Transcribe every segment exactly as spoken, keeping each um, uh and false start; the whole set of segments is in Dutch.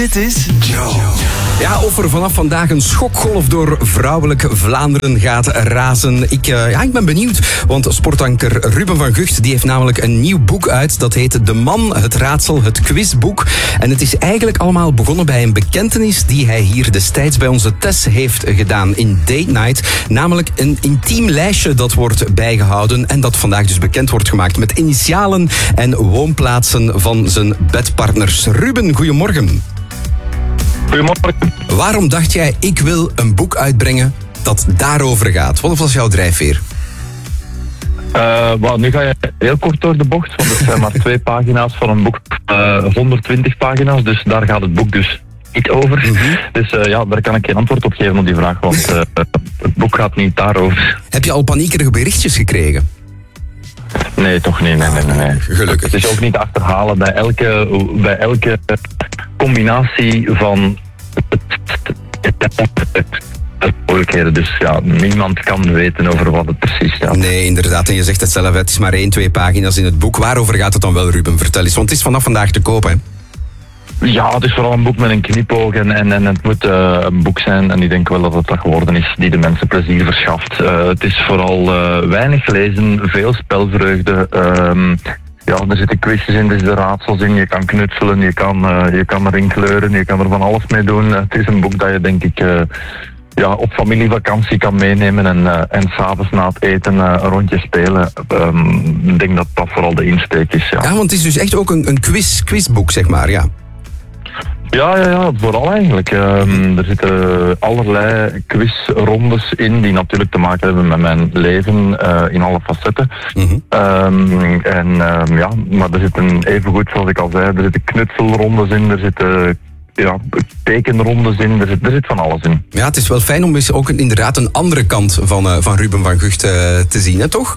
Dit is Joe. Ja, of er vanaf vandaag een schokgolf door vrouwelijk Vlaanderen gaat razen. Ik, uh, ja, ik ben benieuwd, want sportanker Ruben van Gucht die heeft namelijk een nieuw boek uit. Dat heet De Man, het Raadsel, het Quizboek. En het is eigenlijk allemaal begonnen bij een bekentenis die hij hier destijds bij onze Tess heeft gedaan in Date Night. Namelijk een intiem lijstje dat wordt bijgehouden en dat vandaag dus bekend wordt gemaakt met initialen en woonplaatsen van zijn bedpartners. Ruben, goedemorgen. Goedemorgen. Waarom dacht jij, ik wil een boek uitbrengen dat daarover gaat? Wat was jouw drijfveer? Uh, well, nu ga je heel kort door de bocht, want het zijn maar twee pagina's van een boek, uh, honderdtwintig pagina's, dus daar gaat het boek dus niet over. Mm-hmm. Dus uh, ja, daar kan ik geen antwoord op geven op die vraag, want uh, het boek gaat niet daarover. Heb je al paniekerige berichtjes gekregen? Nee, toch niet. Nee, nee, nee, nee. Gelukkig. Het is ook niet achterhalen bij elke, bij elke combinatie van mogelijkheden. Dus ja, niemand kan weten over wat het precies gaat. Nee, inderdaad. En je zegt het zelf, het is maar één, twee pagina's in het boek. Waarover gaat het dan wel, Ruben? Vertel eens, want het is vanaf vandaag te koop, hè? Ja, het is vooral een boek met een knipoog en, en, en het moet uh, een boek zijn. En ik denk wel dat het dat geworden is die de mensen plezier verschaft. Uh, het is vooral uh, weinig lezen, veel spelvreugde. Um, ja, er zitten quizjes in, er zitten raadsels in. Je kan knutselen, je kan, uh, je kan erin kleuren, je kan er van alles mee doen. Het is een boek dat je denk ik uh, ja, op familievakantie kan meenemen en, uh, en s'avonds na het eten uh, een rondje spelen. Um, ik denk dat dat vooral de insteek is. Ja, ja want het is dus echt ook een, een quiz, quizboek, zeg maar, ja. Ja, ja, ja, vooral eigenlijk. Um, er zitten allerlei quizrondes in die natuurlijk te maken hebben met mijn leven uh, in alle facetten. Mm-hmm. Um, en um, ja, maar er zitten evengoed, zoals ik al zei, er zitten knutselrondes in, er zitten ja, tekenrondes in, er zit, er zit van alles in. Ja, het is wel fijn om eens ook een, inderdaad een andere kant van, uh, van Ruben van Gucht uh, te zien, hè, toch?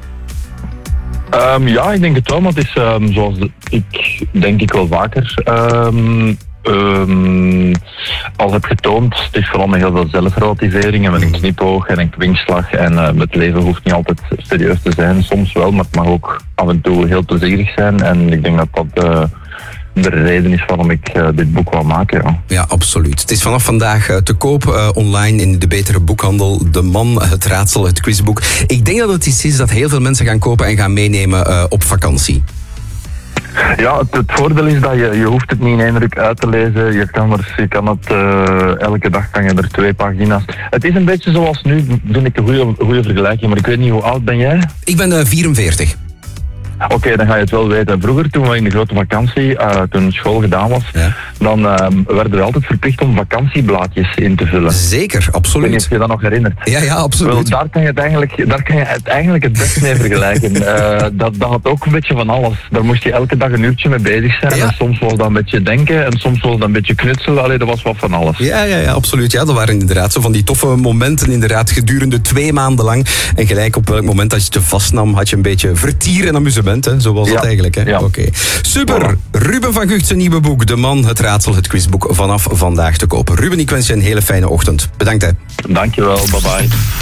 Um, ja, ik denk het wel, maar het is um, zoals de, ik denk ik wel vaker um, um, al heb getoond. Het is vooral met heel veel zelfrelativering en met een knipoog en een kwinkslag. En uh, het leven hoeft niet altijd serieus te zijn, soms wel, maar het mag ook af en toe heel plezierig zijn. En ik denk dat dat Uh, de reden is waarom ik uh, dit boek wil maken. Ja. ja, absoluut. Het is vanaf vandaag uh, te koop uh, online in de betere boekhandel. De Man, het Raadsel, het Quizboek. Ik denk dat het iets is dat heel veel mensen gaan kopen en gaan meenemen uh, op vakantie. Ja, het, het voordeel is dat je, je hoeft het niet in één ruk uit te lezen. Je kan, er, je kan het, uh, elke dag kan je er twee pagina's. Het is een beetje zoals nu, vind ik een goede vergelijking, maar ik weet niet, hoe oud ben jij? Ik ben uh, vierenveertig. Oké, okay, dan ga je het wel weten. Vroeger, toen we in de grote vakantie, uh, toen school gedaan was, ja. dan uh, werden we altijd verplicht om vakantieblaadjes in te vullen. Zeker, absoluut. Ik weet niet of je dat nog herinnert. Ja, ja, absoluut. Wel, daar kan je het eigenlijk, daar kan je het eigenlijk het best mee vergelijken. Uh, dat, dat had ook een beetje van alles. Daar moest je elke dag een uurtje mee bezig zijn. Ja. En soms was dat een beetje denken en soms was dat een beetje knutselen. Allee, dat was wat van alles. Ja, ja, ja, absoluut. Ja, dat waren inderdaad zo van die toffe momenten, inderdaad, gedurende twee maanden lang. En gelijk op welk moment dat je het vastnam, had je een beetje vertier en amusement. Hè? Zo was ja. dat eigenlijk. Hè? Ja. Oké. Okay. Super. Voilà. Ruben van Gucht zijn nieuwe boek. De Man, het Raadsel, het Quizboek. Vanaf vandaag te kopen. Ruben, ik wens je een hele fijne ochtend. Bedankt. Hè. Dankjewel. Bye bye.